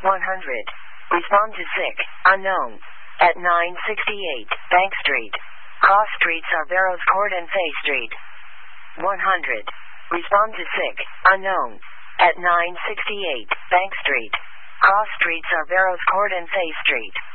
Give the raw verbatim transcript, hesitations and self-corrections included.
one hundred. Respond to sick, unknown. At nine sixty-eight, Bank Street. Cross streets are Barrows Court and Fay Street. one hundred. Respond to sick, unknown. At nine sixty-eight, Bank Street. Cross streets are Barrows Court and Fay Street.